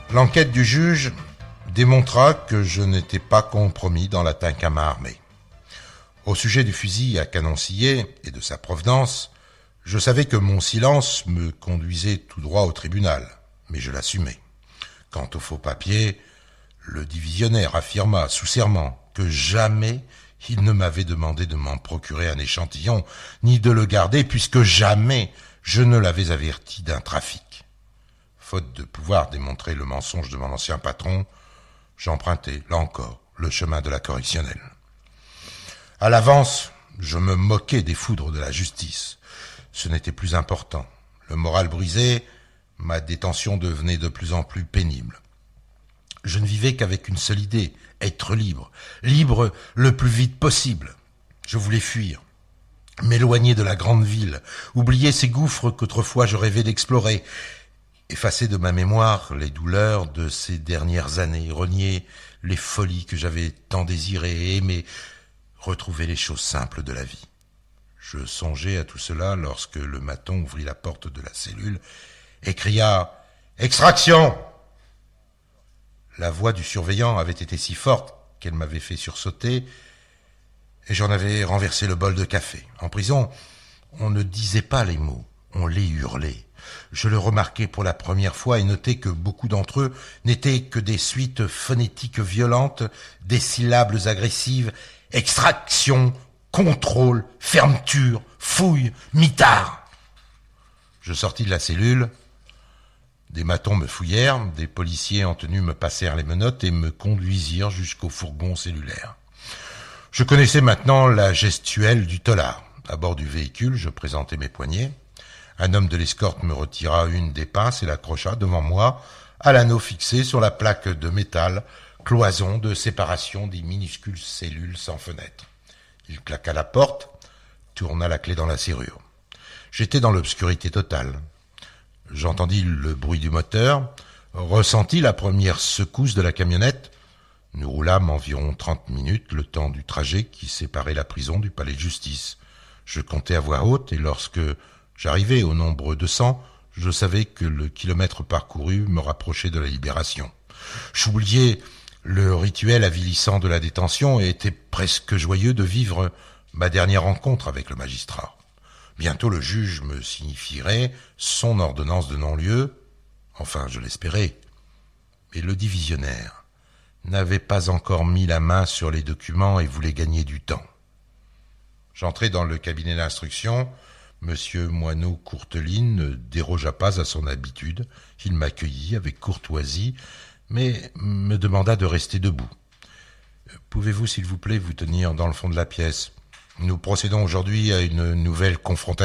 L'enquête du juge démontra que je n'étais pas compromis dans l'attaque à main armée. Au sujet du fusil à canon scié et de sa provenance, je savais que mon silence me conduisait tout droit au tribunal, mais je l'assumais. Quant au faux papier, le divisionnaire affirma sous serment que jamais il ne m'avait demandé de m'en procurer un échantillon, ni de le garder, puisque jamais je ne l'avais averti d'un trafic. Faute de pouvoir démontrer le mensonge de mon ancien patron, j'empruntai, là encore, le chemin de la correctionnelle. À l'avance, je me moquais des foudres de la justice. Ce n'était plus important. Le moral brisé, ma détention devenait de plus en plus pénible. Je ne vivais qu'avec une seule idée, être libre. Libre le plus vite possible. Je voulais fuir, m'éloigner de la grande ville, oublier ces gouffres qu'autrefois je rêvais d'explorer, effacer de ma mémoire les douleurs de ces dernières années, renier les folies que j'avais tant désirées et aimées, retrouver les choses simples de la vie. Je songeais à tout cela lorsque le maton ouvrit la porte de la cellule et cria « Extraction !» La voix du surveillant avait été si forte qu'elle m'avait fait sursauter et j'en avais renversé le bol de café. En prison, on ne disait pas les mots, on les hurlait. Je le remarquai pour la première fois et notai que beaucoup d'entre eux n'étaient que des suites phonétiques violentes, des syllabes agressives, extraction, contrôle, fermeture, fouille, mitard. Je sortis de la cellule. Des matons me fouillèrent, des policiers en tenue me passèrent les menottes et me conduisirent jusqu'au fourgon cellulaire. Je connaissais maintenant la gestuelle du tôlard. À bord du véhicule, je présentai mes poignets. Un homme de l'escorte me retira une des pinces et l'accrocha devant moi à l'anneau fixé sur la plaque de métal, cloison de séparation des minuscules cellules sans fenêtre. Il claqua la porte, tourna la clé dans la serrure. J'étais dans l'obscurité totale. J'entendis le bruit du moteur, ressentis la première secousse de la camionnette. Nous roulâmes environ 30 minutes, le temps du trajet qui séparait la prison du palais de justice. Je comptais à voix haute et lorsque j'arrivais au nombre 200, je savais que le kilomètre parcouru me rapprochait de la libération. J'oubliais le rituel avilissant de la détention et était presque joyeux de vivre ma dernière rencontre avec le magistrat. Bientôt le juge me signifierait son ordonnance de non-lieu, enfin je l'espérais. Mais le divisionnaire n'avait pas encore mis la main sur les documents et voulait gagner du temps. J'entrai dans le cabinet d'instruction. Monsieur Moineau-Courteline ne dérogea pas à son habitude. Il m'accueillit avec courtoisie, mais me demanda de rester debout. « Pouvez-vous, s'il vous plaît, vous tenir dans le fond de la pièce ? Nous procédons aujourd'hui à une nouvelle confrontation. »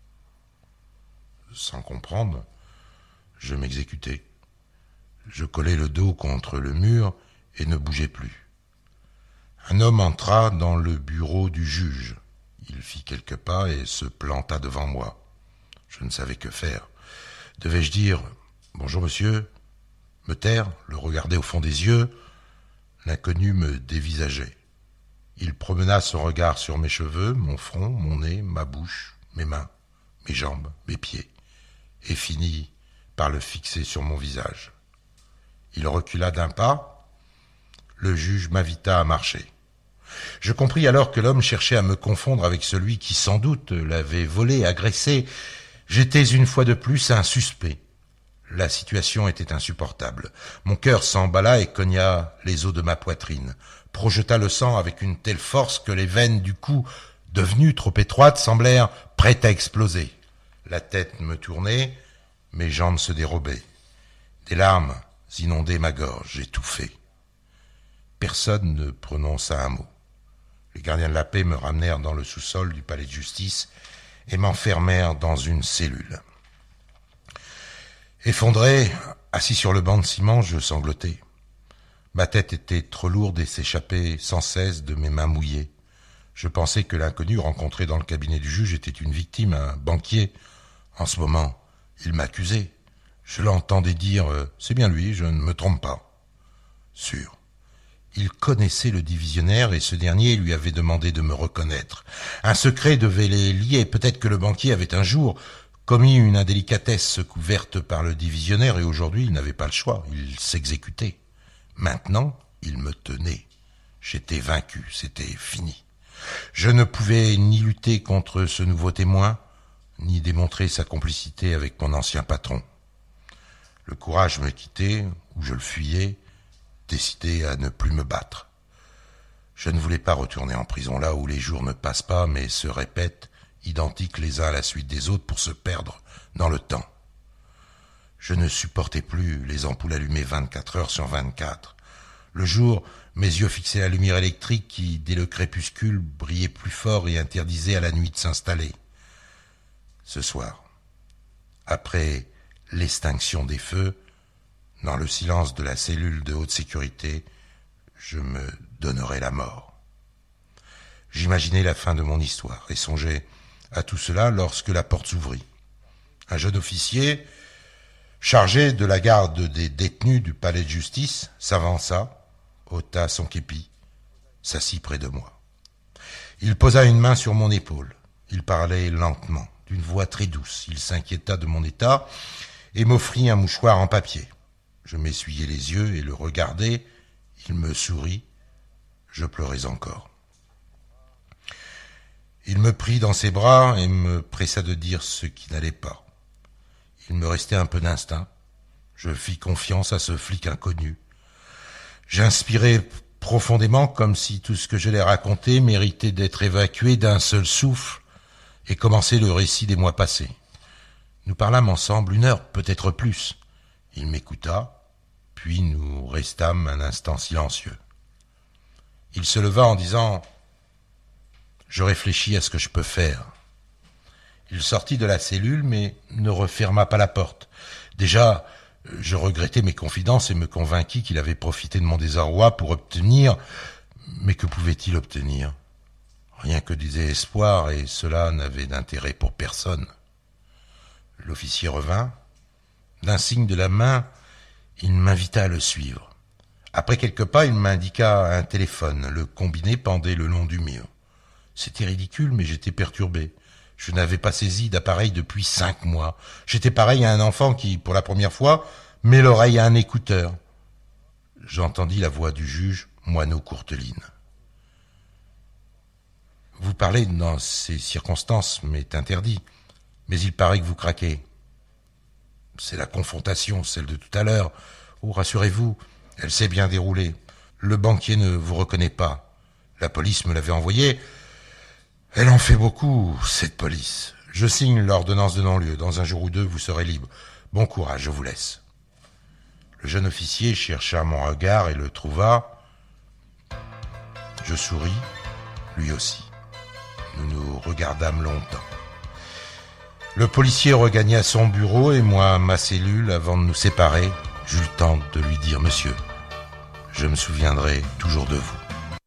Sans comprendre, je m'exécutai. Je collai le dos contre le mur et ne bougeai plus. Un homme entra dans le bureau du juge. Il fit quelques pas et se planta devant moi. Je ne savais que faire. Devais-je dire « Bonjour, monsieur » me taire, le regarder au fond des yeux? L'inconnu me dévisageait. Il promena son regard sur mes cheveux, mon front, mon nez, ma bouche, mes mains, mes jambes, mes pieds, et finit par le fixer sur mon visage. Il recula d'un pas. Le juge m'invita à marcher. Je compris alors que l'homme cherchait à me confondre avec celui qui, sans doute, l'avait volé, agressé. J'étais une fois de plus un suspect. La situation était insupportable. Mon cœur s'emballa et cogna les os de ma poitrine, projeta le sang avec une telle force que les veines du cou, devenues trop étroites, semblèrent prêtes à exploser. La tête me tournait, mes jambes se dérobaient. Des larmes inondaient ma gorge, j'étouffais. Personne ne prononça un mot. Les gardiens de la paix me ramenèrent dans le sous-sol du palais de justice et m'enfermèrent dans une cellule. Effondré, assis sur le banc de ciment, je sanglotais. Ma tête était trop lourde et s'échappait sans cesse de mes mains mouillées. Je pensais que l'inconnu rencontré dans le cabinet du juge était une victime, un banquier. En ce moment, il m'accusait. Je l'entendais dire « C'est bien lui, je ne me trompe pas ». Sûr. Il connaissait le divisionnaire et ce dernier lui avait demandé de me reconnaître. Un secret devait les lier. Peut-être que le banquier avait un jour commis une indélicatesse couverte par le divisionnaire et aujourd'hui il n'avait pas le choix, il s'exécutait. Maintenant, il me tenait. J'étais vaincu, c'était fini. Je ne pouvais ni lutter contre ce nouveau témoin, ni démontrer sa complicité avec mon ancien patron. Le courage me quittait, ou je le fuyais, décidé à ne plus me battre. Je ne voulais pas retourner en prison là où les jours ne passent pas, mais se répètent, identiques les uns à la suite des autres, pour se perdre dans le temps. Je ne supportais plus les ampoules allumées 24 heures sur 24. Le jour, mes yeux fixaient la lumière électrique qui, dès le crépuscule, brillait plus fort et interdisait à la nuit de s'installer. Ce soir, après l'extinction des feux, dans le silence de la cellule de haute sécurité, je me donnerais la mort. J'imaginais la fin de mon histoire et songeais à tout cela lorsque la porte s'ouvrit. Un jeune officier, chargé de la garde des détenus du palais de justice, s'avança, ôta son képi, s'assit près de moi. Il posa une main sur mon épaule. Il parlait lentement, d'une voix très douce. Il s'inquiéta de mon état et m'offrit un mouchoir en papier. Je m'essuyai les yeux et le regardai. Il me sourit. Je pleurais encore. Il me prit dans ses bras et me pressa de dire ce qui n'allait pas. Il me restait un peu d'instinct. Je fis confiance à ce flic inconnu. J'inspirais profondément comme si tout ce que je l'ai raconté méritait d'être évacué d'un seul souffle et commençait le récit des mois passés. Nous parlâmes ensemble 1 heure, peut-être plus. Il m'écouta, puis nous restâmes un instant silencieux. Il se leva en disant « Je réfléchis à ce que je peux faire ». Il sortit de la cellule, mais ne referma pas la porte. Déjà, je regrettais mes confidences et me convainquis qu'il avait profité de mon désarroi pour obtenir... Mais que pouvait-il obtenir ? Rien que du désespoir, et cela n'avait d'intérêt pour personne. L'officier revint. D'un signe de la main, il m'invita à le suivre. Après quelques pas, il m'indiqua un téléphone. Le combiné pendait le long du mur. C'était ridicule, mais j'étais perturbé. Je n'avais pas saisi d'appareil depuis 5 mois. J'étais pareil à un enfant qui, pour la première fois, met l'oreille à un écouteur. J'entendis la voix du juge, Moineau Courteline. « Vous parlez dans ces circonstances m'est interdit, mais il paraît que vous craquez. C'est la confrontation, celle de tout à l'heure. Oh, rassurez-vous, elle s'est bien déroulée. Le banquier ne vous reconnaît pas. La police me l'avait envoyé. Elle en fait beaucoup, cette police. Je signe l'ordonnance de non-lieu. Dans un jour ou 2, vous serez libre. Bon courage, je vous laisse. » Le jeune officier chercha mon regard et le trouva. Je souris, lui aussi. Nous nous regardâmes longtemps. Le policier regagna son bureau et moi ma cellule. Avant de nous séparer, j'eus le temps de lui dire « Monsieur, je me souviendrai toujours de vous. »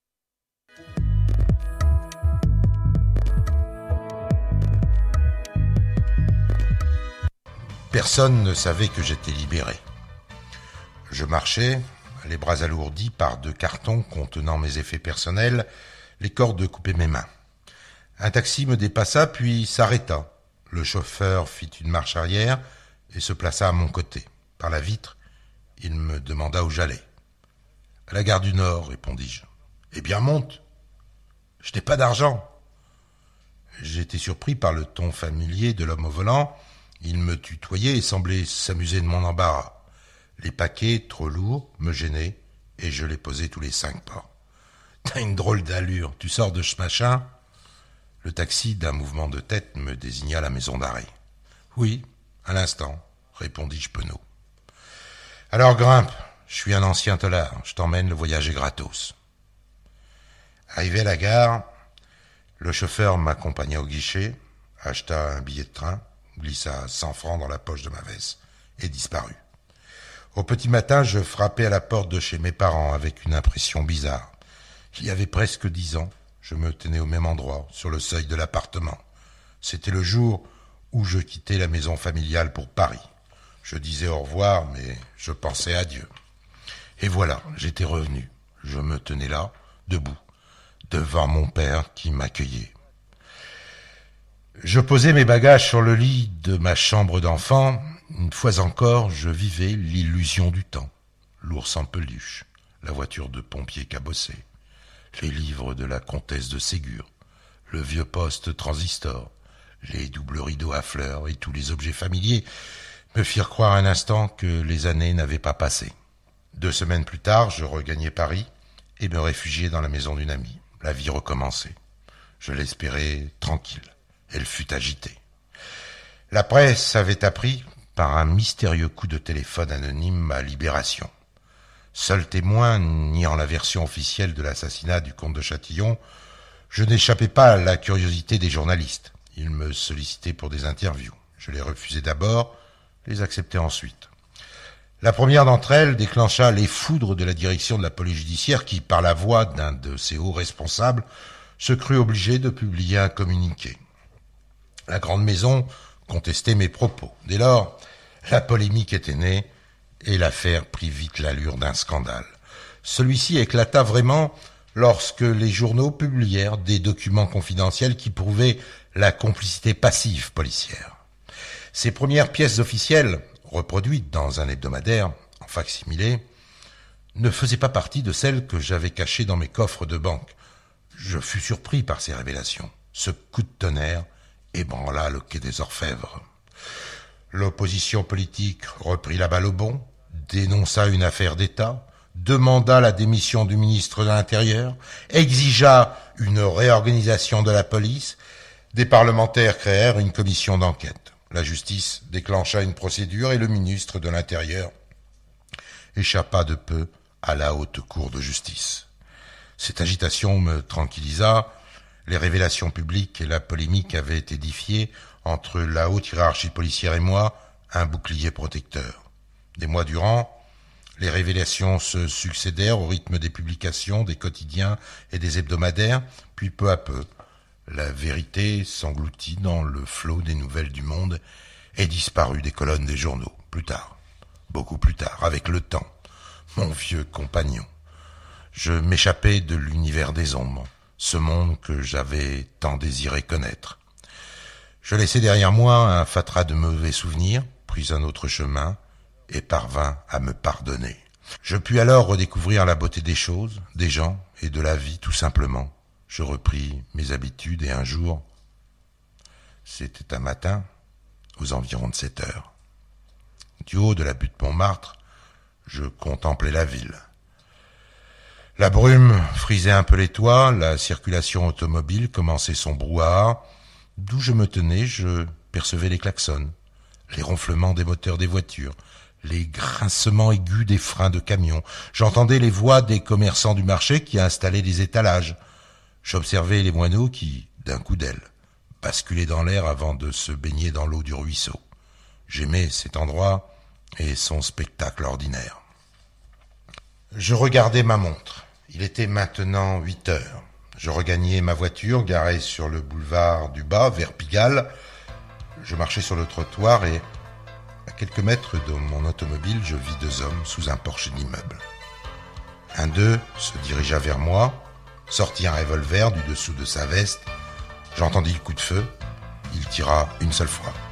Personne ne savait que j'étais libéré. Je marchais, les bras alourdis par 2 cartons contenant mes effets personnels, les cordes coupaient mes mains. Un taxi me dépassa puis s'arrêta. Le chauffeur fit une marche arrière et se plaça à mon côté. Par la vitre, il me demanda où j'allais. « À la gare du Nord, répondis-je. « Eh bien, monte. Je n'ai pas d'argent. » J'étais surpris par le ton familier de l'homme au volant. Il me tutoyait et semblait s'amuser de mon embarras. Les paquets, trop lourds, me gênaient et je les posais tous les 5 pas. « T'as une drôle d'allure, tu sors de ce machin ?» Le taxi, d'un mouvement de tête, me désigna la maison d'arrêt. « Oui, à l'instant, » répondis-je penaud. « Alors grimpe, je suis un ancien tolard, je t'emmène, le voyage est gratos. » Arrivé à la gare, le chauffeur m'accompagna au guichet, acheta un billet de train, glissa 100 francs dans la poche de ma veste et disparut. Au petit matin, je frappais à la porte de chez mes parents avec une impression bizarre. Il y avait presque 10 ans, je me tenais au même endroit, sur le seuil de l'appartement. C'était le jour où je quittais la maison familiale pour Paris. Je disais au revoir, mais je pensais à Dieu. Et voilà, j'étais revenu. Je me tenais là, debout, devant mon père qui m'accueillait. Je posais mes bagages sur le lit de ma chambre d'enfant. Une fois encore, je vivais l'illusion du temps. L'ours en peluche, la voiture de pompier cabossée, les livres de la comtesse de Ségur, le vieux poste transistor, les doubles rideaux à fleurs et tous les objets familiers me firent croire un instant que les années n'avaient pas passé. 2 semaines plus tard, je regagnai Paris et me réfugiai dans la maison d'une amie. La vie recommençait. Je l'espérais tranquille. Elle fut agitée. La presse avait appris, par un mystérieux coup de téléphone anonyme, ma libération. Seul témoin, niant la version officielle de l'assassinat du comte de Châtillon, je n'échappais pas à la curiosité des journalistes. Ils me sollicitaient pour des interviews. Je les refusais d'abord, les acceptais ensuite. La première d'entre elles déclencha les foudres de la direction de la police judiciaire qui, par la voix d'un de ses hauts responsables, se crut obligée de publier un communiqué. La grande maison contestait mes propos. Dès lors, la polémique était née et l'affaire prit vite l'allure d'un scandale. Celui-ci éclata vraiment lorsque les journaux publièrent des documents confidentiels qui prouvaient la complicité passive policière. Ces premières pièces officielles, reproduites dans un hebdomadaire, en fac-similé, ne faisaient pas partie de celles que j'avais cachées dans mes coffres de banque. Je fus surpris par ces révélations. Ce coup de tonnerre ébranla le quai des Orfèvres. L'opposition politique reprit la balle au bond, dénonça une affaire d'État, demanda la démission du ministre de l'Intérieur, exigea une réorganisation de la police. Des parlementaires créèrent une commission d'enquête. La justice déclencha une procédure et le ministre de l'Intérieur échappa de peu à la haute cour de justice. Cette agitation me tranquillisa. Les révélations publiques et la polémique avaient édifié, entre la haute hiérarchie policière et moi, un bouclier protecteur. Des mois durant, les révélations se succédèrent au rythme des publications, des quotidiens et des hebdomadaires, puis peu à peu, la vérité s'engloutit dans le flot des nouvelles du monde et disparut des colonnes des journaux. Plus tard, beaucoup plus tard, avec le temps, mon vieux compagnon, je m'échappais de l'univers des ombres, ce monde que j'avais tant désiré connaître. Je laissai derrière moi un fatras de mauvais souvenirs, pris un autre chemin et parvins à me pardonner. Je pus alors redécouvrir la beauté des choses, des gens et de la vie tout simplement. Je repris mes habitudes et un jour, c'était un matin, aux environs de 7 heures. Du haut de la butte Montmartre, je contemplais la ville. La brume frisait un peu les toits, la circulation automobile commençait son brouhaha. D'où je me tenais, je percevais les klaxons, les ronflements des moteurs des voitures, les grincements aigus des freins de camions. J'entendais les voix des commerçants du marché qui installaient des étalages. J'observais les moineaux qui, d'un coup d'aile, basculaient dans l'air avant de se baigner dans l'eau du ruisseau. J'aimais cet endroit et son spectacle ordinaire. Je regardais ma montre. Il était maintenant 8 heures. Je regagnais ma voiture, garée sur le boulevard du Bas, vers Pigalle. Je marchais sur le trottoir et, à quelques mètres de mon automobile, je vis 2 hommes sous un porche d'immeuble. Un d'eux se dirigea vers moi, sortit un revolver du dessous de sa veste. J'entendis le coup de feu. Il tira une seule fois.